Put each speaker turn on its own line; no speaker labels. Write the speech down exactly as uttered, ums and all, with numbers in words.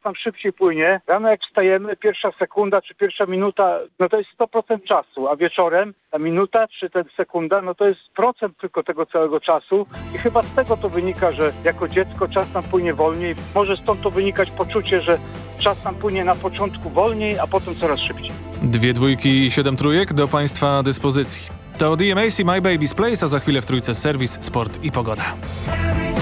nam szybciej płynie. Rano jak wstajemy, pierwsza sekunda czy pierwsza minuta, no to jest sto procent czasu, a wieczorem ta minuta czy ta sekunda, no to jest procent tylko tego całego czasu i chyba z tego to wynika, że jako dziecko czas nam płynie wolniej. Może stąd to wynikać poczucie, że czas nam płynie na początku wolniej, a potem coraz szybciej.
Dwie dwójki i siedem trójek do Państwa dyspozycji. To D M A C My Baby's Place, a za chwilę w trójce serwis, sport i pogoda.